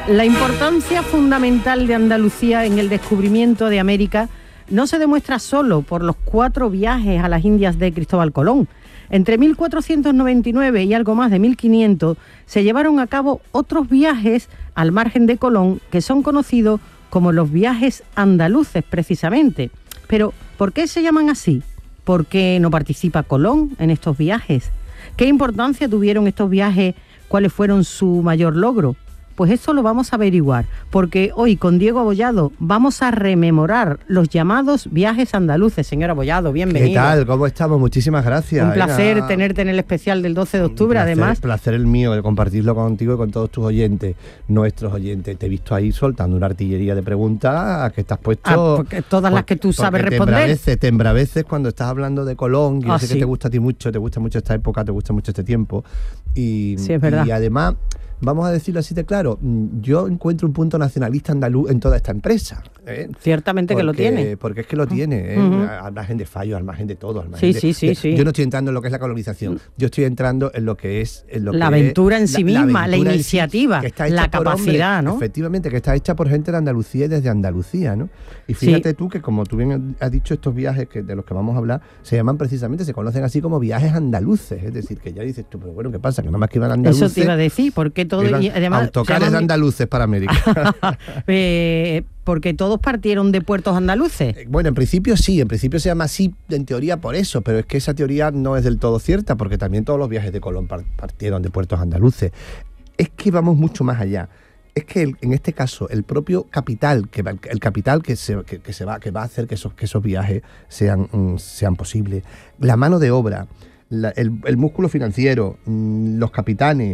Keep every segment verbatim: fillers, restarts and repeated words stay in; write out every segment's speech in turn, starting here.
La importancia fundamental de Andalucía en el descubrimiento de América no se demuestra solo por los cuatro viajes a las Indias de Cristóbal Colón. Entre mil cuatrocientos noventa y nueve y algo más de mil quinientos se llevaron a cabo otros viajes al margen de Colón que son conocidos como los viajes andaluces precisamente. Pero, ¿por qué se llaman así? ¿Por qué no participa Colón en estos viajes? ¿Qué importancia tuvieron estos viajes? ¿Cuáles fueron su mayor logro? Pues eso lo vamos a averiguar, porque hoy con Diego Abollado vamos a rememorar los llamados viajes andaluces. Señor Abollado, bienvenido. ¿Qué tal? ¿Cómo estamos? Muchísimas gracias. Un placer Venga. tenerte en el especial del doce de octubre, Un placer, además. placer el mío de compartirlo contigo y con todos tus oyentes, nuestros oyentes. Te he visto ahí soltando una artillería de preguntas que estás puesto... Ah, porque todas las que tú sabes responder. Te embraveces, te embraveces cuando estás hablando de Colón. Yo Ah, sé sí. que te gusta a ti mucho, te gusta mucho esta época, te gusta mucho este tiempo. Y, Sí, es verdad. Y además... Vamos a decirlo así de claro, yo encuentro un punto nacionalista andaluz en toda esta empresa. ¿eh? Ciertamente porque, que lo tiene. Porque es que lo tiene, ¿eh? Uh-huh. al margen de fallos, al margen de todo. Al margen Sí, de, sí, sí, de, sí. Yo no estoy entrando en lo que es la colonización, yo estoy entrando en lo que es... En lo La que aventura es, en sí la, misma, la aventura iniciativa, en sí, que está hecha la por capacidad, hombres, ¿no? Efectivamente, que está hecha por gente de Andalucía y desde Andalucía, ¿no? Y fíjate Sí. tú que, como tú bien has dicho, estos viajes que, de los que vamos a hablar se llaman precisamente, se conocen así como viajes andaluces. Es decir, que ya dices tú, pero bueno, ¿qué pasa? Que nada más que iban andaluces... Eso te iba a decir, porque todo... iban Y además, autocares se de llaman- andaluces para América. eh, porque todos partieron de puertos andaluces. Eh, Bueno, en principio sí, en principio se llama así en teoría por eso, pero es que esa teoría no es del todo cierta, porque también todos los viajes de Colón par- partieron de puertos andaluces. Es que vamos mucho más allá. Es que el- en este caso el propio capital, que va- el capital que se, que, que se va, que va a hacer que esos, que esos viajes sean, mm, sean posibles, la mano de obra, la- el, el músculo financiero, mm, los capitanes,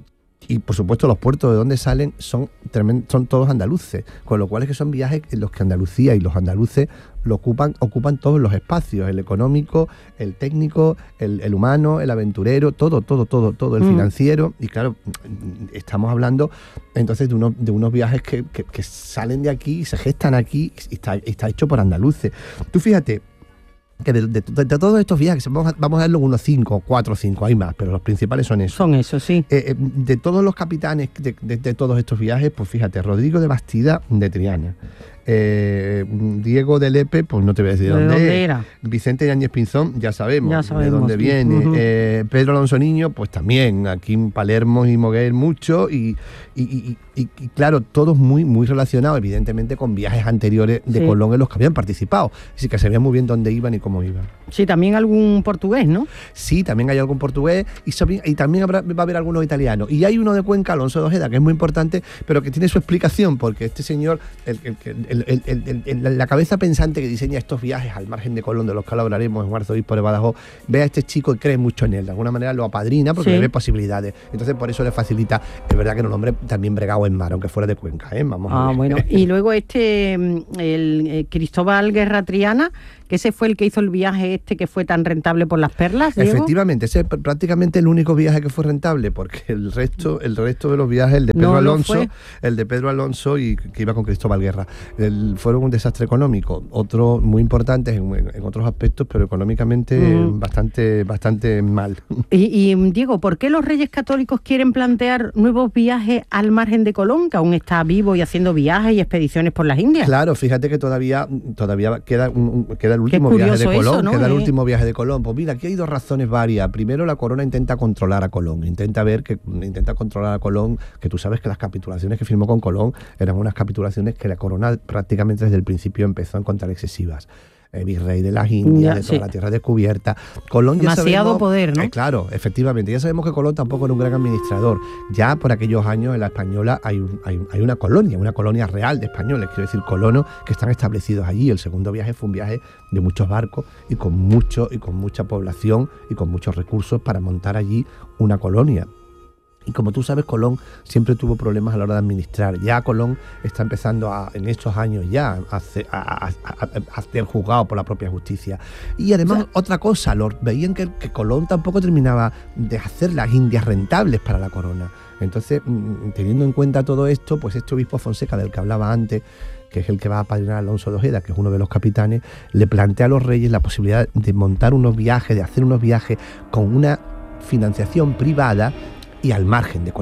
y por supuesto los puertos de donde salen son, tremen- son todos andaluces, con lo cual es que son viajes en los que Andalucía y los andaluces lo ocupan, ocupan todos los espacios, el económico, el técnico, el, el humano, el aventurero, todo, todo, todo, todo, el Mm. financiero. Y claro, estamos hablando entonces de unos, de unos viajes que, que, que salen de aquí, se gestan aquí y está, está hecho por andaluces. Tú fíjate que de, de- de- de todos estos viajes, vamos a, vamos a darle unos cinco, cuatro, cinco, hay más, pero los principales son esos. Son eso, sí. Eh, eh, de todos los capitanes de, de- de todos estos viajes, pues fíjate, Rodrigo de Bastida, de Triana, eh, Diego de Lepe, pues no te voy a decir ¿De dónde, dónde es. era? Vicente Yáñez Pinzón, ya sabemos, Ya de sabemos, dónde sí. viene. Ujú. Eh, Pedro Alonso Niño, pues también, aquí en Palermo y Moguer mucho, y, y, y- y- y claro, todos muy, muy relacionados, evidentemente, con viajes anteriores de Sí. Colón en los que habían participado. Así que sabían muy bien dónde iban y cómo iban. Sí, también algún portugués, ¿no? Sí, también hay algún portugués y, sabi- y también habrá, va a haber algunos italianos. Y hay uno de Cuenca, Alonso de Ojeda, que es muy importante, pero que tiene su explicación, porque este señor, el, el- el- el- el- el- el- la cabeza pensante que diseña estos viajes al margen de Colón, de los que ahora hablaremos, en arzobispo de Badajoz, ve a este chico y cree mucho en él. De alguna manera lo apadrina porque Sí. le ve posibilidades. Entonces por eso le facilita. Es verdad que era un hombre también bregado en mar, aunque fuera de Cuenca, ¿eh? Vamos a Ah, ver. bueno. Y luego este, mm, el eh, Cristóbal Guerra Triana, que ese fue el que hizo el viaje este que fue tan rentable por las perlas, Diego. Efectivamente, ese es pr- prácticamente el único viaje que fue rentable, porque el resto, el resto de los viajes, el de Pedro No lo Alonso, fue. el de Pedro Alonso y que iba con Cristóbal Guerra, el- fueron un desastre económico, otros muy importantes en, en otros aspectos, pero económicamente Mm. bastante, bastante mal. Y, y, Diego, ¿por qué los Reyes Católicos quieren plantear nuevos viajes al margen de Colón, que aún está vivo y haciendo viajes y expediciones por las Indias? Claro, fíjate que todavía, todavía queda, un- un- queda el último Qué viaje de curioso Colón, eso, ¿no? queda el Eh. último viaje de Colón. Pues mira, aquí hay dos razones varias. Primero, la corona intenta controlar a Colón, intenta ver que intenta controlar a Colón, que tú sabes que las capitulaciones que firmó con Colón eran unas capitulaciones que la corona prácticamente desde el principio empezó a encontrar excesivas. Eh, virrey de las Indias, Ya, de toda sí. la tierra descubierta. Colón ya Demasiado sabemos, poder, ¿no? eh, claro, efectivamente. Ya sabemos que Colón tampoco era un gran administrador. Ya por aquellos años en la Española hay, un- hay, hay una colonia, una colonia real de españoles, quiero decir, colonos que están establecidos allí. El segundo viaje fue un viaje de muchos barcos y con mucho y con mucha población y con muchos recursos para montar allí una colonia. Y como tú sabes, Colón siempre tuvo problemas a la hora de administrar. Ya Colón está empezando a, en estos años ya a, hacer- a, a- a- a ser juzgado por la propia justicia. Y además, O sea, otra cosa, lo, veían que, que Colón tampoco terminaba de hacer las Indias rentables para la corona. Entonces, mm, teniendo en cuenta todo esto, pues este obispo Fonseca del que hablaba antes, que es el que va a apadrinar a Alonso de Ojeda, que es uno de los capitanes, le plantea a los reyes la posibilidad de montar unos viajes, de hacer unos viajes con una financiación privada y al margen de Colón.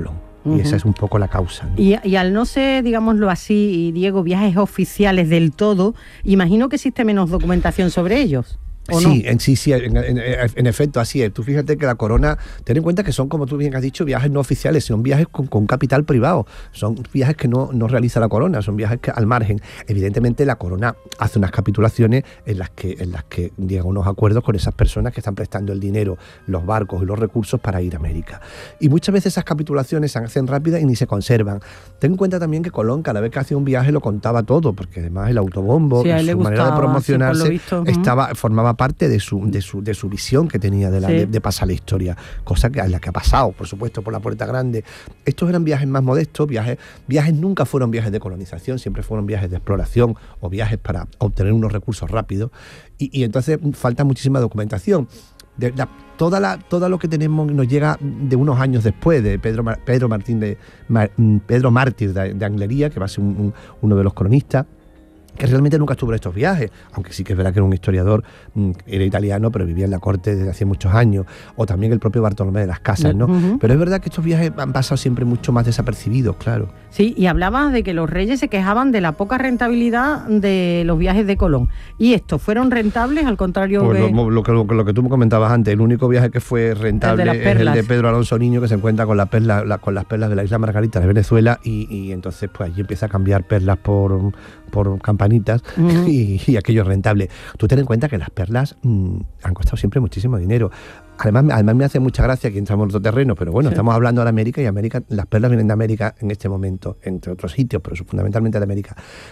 Uh-huh. Y esa es un poco la causa, ¿no? Y, y al no ser, digámoslo así, Diego, viajes oficiales del todo, imagino que existe menos documentación sobre ellos. ¿O sí, no? en, sí, sí, en, en, en efecto, así es. Tú fíjate que la corona, ten en cuenta que son, como tú bien has dicho, viajes no oficiales, son viajes con, con capital privado, son viajes que no, no realiza la corona, son viajes que al margen. Evidentemente la corona hace unas capitulaciones en las que, en las que llega a unos acuerdos con esas personas que están prestando el dinero, los barcos y los recursos para ir a América. Y muchas veces esas capitulaciones se hacen rápidas y ni se conservan. Ten en cuenta también que Colón, cada vez que hacía un viaje, lo contaba todo, porque además el autobombo, sí, su gustaba, manera de promocionarse, sí, visto, estaba, formaba parte de su, de su, de su visión que tenía de, la, sí. de, de pasar la historia, cosa que a la que ha pasado, por supuesto, por la Puerta Grande. Estos eran viajes más modestos, viajes, viajes nunca fueron viajes de colonización, siempre fueron viajes de exploración o viajes para obtener unos recursos rápidos, y, y entonces falta muchísima documentación. De la, toda la, todo lo que tenemos nos llega de unos años después, de Pedro, Pedro Martín de Mar, Pedro Mártir de, de Anglería, que va a ser un, un, uno de los cronistas, que realmente nunca estuvo en estos viajes, aunque sí que es verdad que era un historiador, era italiano, pero vivía en la corte desde hace muchos años, o también el propio Bartolomé de las Casas, ¿no? Uh-huh. Pero es verdad que estos viajes han pasado siempre mucho más desapercibidos, claro. Sí, y hablabas de que los reyes se quejaban de la poca rentabilidad de los viajes de Colón. ¿Y estos fueron rentables, al contrario pues de...? Lo, lo, que, lo, lo que tú me comentabas antes, el único viaje que fue rentable el es el de Pedro Alonso Niño, que se encuentra con, la perla, la, con las perlas de la isla Margarita de Venezuela, y, y entonces pues allí empieza a cambiar perlas por, por campanitas, uh-huh. y, y aquello es rentable. Tú ten en cuenta que las perlas mmm, han costado siempre muchísimo dinero. Además, además me hace mucha gracia que entramos en otro terreno, pero bueno, sí. estamos hablando de América, y América, las perlas vienen de América en este momento, entre otros sitios, pero fundamentalmente de América.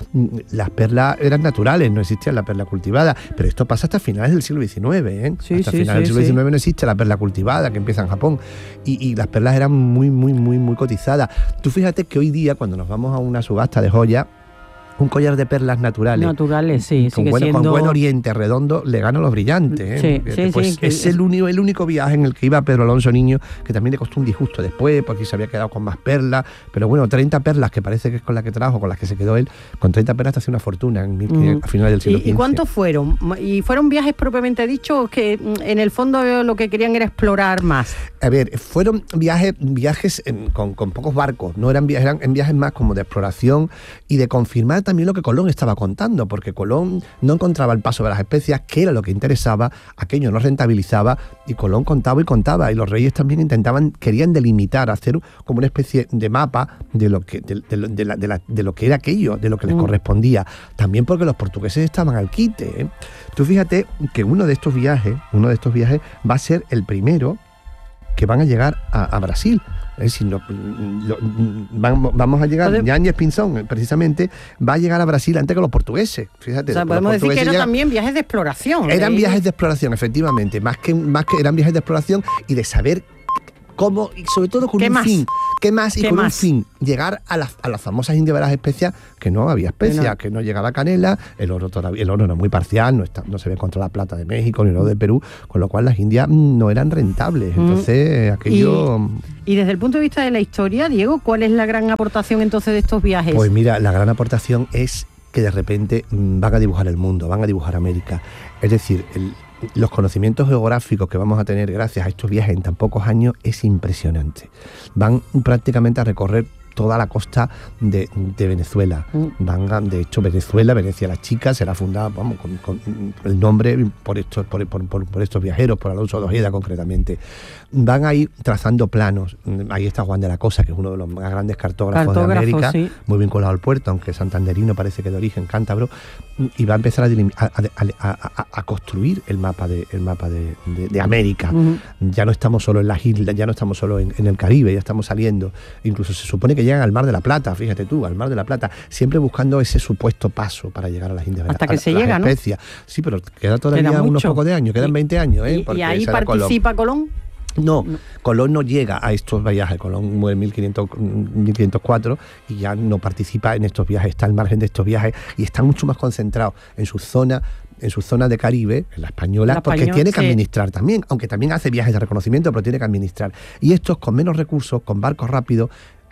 Las perlas eran naturales, no existía la perla cultivada, pero esto pasa hasta finales del siglo diecinueve, ¿eh? Sí, hasta sí, finales sí, del siglo diecinueve sí. no existe la perla cultivada, que empieza en Japón, y, y las perlas eran muy, muy, muy, muy cotizadas. Tú fíjate que hoy día, cuando nos vamos a una subasta de joyas, un collar de perlas naturales, naturales, sí, con, sigue buen, siendo... con buen oriente redondo, le gana a los brillantes, ¿eh? Sí, sí, pues sí, es que... el único, el único viaje en el que iba Pedro Alonso Niño, que también le costó un disgusto después, porque se había quedado con más perlas, pero bueno, treinta perlas, que parece que es con las que trajo, con las que se quedó él, con treinta perlas te hace una fortuna en mil quinientos, mm. a finales del siglo quince. ¿Y cuántos fueron? ¿Y fueron viajes propiamente dichos, que en el fondo lo que querían era explorar más? A ver, fueron viajes, viajes en, con, con pocos barcos, no eran viajes, eran en viajes más como de exploración y de confirmar también lo que Colón estaba contando, porque Colón no encontraba el paso de las especias, que era lo que interesaba, aquello no rentabilizaba, y Colón contaba y contaba, y los reyes también intentaban, querían delimitar, hacer como una especie de mapa de lo que, de, de, de, la, de, la, de lo que era aquello, de lo que les mm. correspondía, también porque los portugueses estaban al quite, ¿eh? Tú fíjate que uno de estos viajes, uno de estos viajes va a ser el primero que van a llegar a, a Brasil. Es decir, lo, lo, vamos, vamos a llegar, Yáñez Pinzón precisamente va a llegar a Brasil antes que los portugueses. Fíjate, o sea, podemos decir que eran llegan, también viajes de exploración. Eran ¿eh? viajes de exploración, efectivamente, más que, más que eran viajes de exploración y de saber cómo, y sobre todo con un más? fin. ¿Qué más? Y ¿Qué con más? un fin, llegar a las, a las famosas Indias de las especias, que no había especias, no. que no llegaba canela, el oro todavía, el oro era muy parcial, no, está, no se ve contra la plata de México ni el oro de Perú, con lo cual las Indias no eran rentables. Entonces, mm. aquello... Y, y desde el punto de vista de la historia, Diego, ¿cuál es la gran aportación entonces de estos viajes? Pues mira, la gran aportación es que de repente van a dibujar el mundo, van a dibujar América. Es decir, el, los conocimientos geográficos que vamos a tener gracias a estos viajes en tan pocos años es impresionante. Van prácticamente a recorrer toda la costa de, de Venezuela. Mm. Van a, de hecho, Venezuela, Venecia la Chica, será fundada, vamos, con, con el nombre por estos, por, por, por, por estos viajeros, por Alonso de Ojeda concretamente. Van a ir trazando planos. Ahí está Juan de la Cosa, que es uno de los más grandes cartógrafos, cartógrafo, de América, sí. muy vinculado al puerto, aunque santanderino, parece que de origen cántabro, y va a empezar a, a, a, a, a construir el mapa de, el mapa de, de, de América. Uh-huh. Ya no estamos solo en las islas, ya no estamos solo en, en el Caribe, ya estamos saliendo. Incluso se supone que llegan al Mar de la Plata, fíjate tú, al Mar de la Plata, siempre buscando ese supuesto paso para llegar a las Indias. Hasta a, que a, se a llega, ¿no? Especias. Sí, pero queda todavía queda unos pocos de años, quedan y, veinte años. ¿eh? ¿Y, y ahí participa Colón? No, no, Colón no llega a estos viajes. Colón muere en mil quinientos, mil quinientos cuatro y ya no participa en estos viajes, está al margen de estos viajes y está mucho más concentrado en su zona, en su zona de Caribe, en la española, la porque español, tiene que sí. administrar también, aunque también hace viajes de reconocimiento, pero tiene que administrar. Y estos con menos recursos, con barcos rápidos,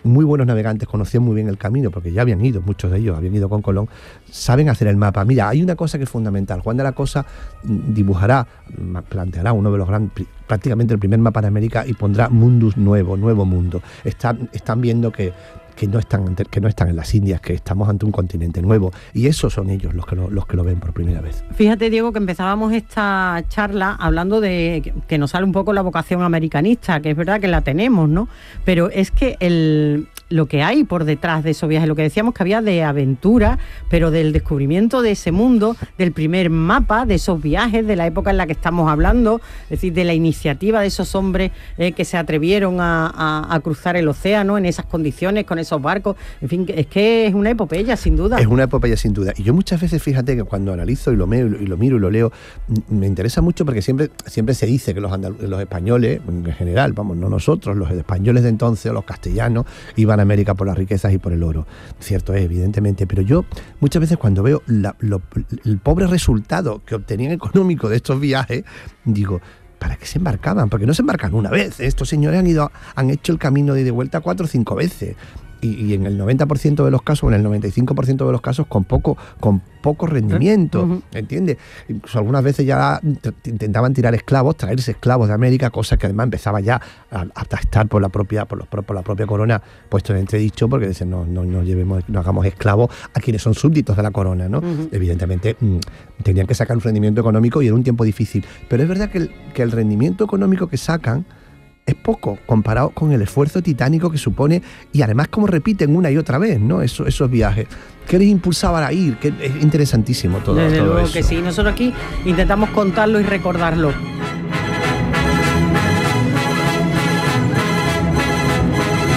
muy buenos navegantes, conocían muy bien el camino, porque ya habían ido, muchos de ellos habían ido con Colón, saben hacer el mapa. Mira, hay una cosa que es fundamental. Juan de la Cosa dibujará, planteará uno de los grandes, prácticamente el primer mapa de América, y pondrá mundus nuevo, nuevo mundo. Están, están viendo que que no están que no están en las Indias, que estamos ante un continente nuevo, y esos son ellos los que lo, los que lo ven por primera vez. Fíjate, Diego, que empezábamos esta charla hablando de que nos sale un poco la vocación americanista, que es verdad que la tenemos, ¿no? Pero es que el lo que hay por detrás de esos viajes, lo que decíamos que había de aventura, pero del descubrimiento de ese mundo, del primer mapa, de esos viajes, de la época en la que estamos hablando, es decir, de la iniciativa de esos hombres eh, que se atrevieron a, a, a cruzar el océano en esas condiciones, con esos barcos, en fin, es que es una epopeya, sin duda. Es una epopeya, sin duda. Y yo muchas veces, fíjate que cuando analizo y lo, meo, y lo miro y lo leo, me interesa mucho porque siempre, siempre se dice que los, andal- los españoles, en general, vamos, no nosotros, los españoles de entonces o los castellanos, iban a América por las riquezas y por el oro. Cierto es, evidentemente, pero yo muchas veces cuando veo la, lo, el pobre resultado que obtenían económico de estos viajes, digo, ¿para qué se embarcaban? Porque no se embarcan una vez. Estos señores han ido, han hecho el camino de ida y vuelta cuatro o cinco veces. Y, y en el noventa por ciento de los casos, en el noventa y cinco por ciento de los casos, con poco, con poco rendimiento, uh-huh. ¿Entiendes? Incluso algunas veces ya intentaban tirar esclavos, traerse esclavos de América, cosa que además empezaba ya a, a estar por la propia, por, los, por la propia corona puesto en entredicho, porque dicen, no, no, no llevemos, no hagamos esclavos a quienes son súbditos de la corona, ¿no? Uh-huh. Evidentemente mmm, tenían que sacar un rendimiento económico y era un tiempo difícil. Pero es verdad que el, que el rendimiento económico que sacan es poco comparado con el esfuerzo titánico que supone, y además como repiten una y otra vez, ¿no? Eso, esos viajes. ¿Qué les impulsaba a ir? Que es interesantísimo todo, Desde todo luego eso. que sí. Nosotros aquí intentamos contarlo y recordarlo.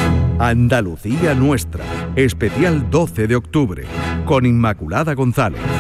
Andalucía Nuestra, especial doce de octubre, con Inmaculada González.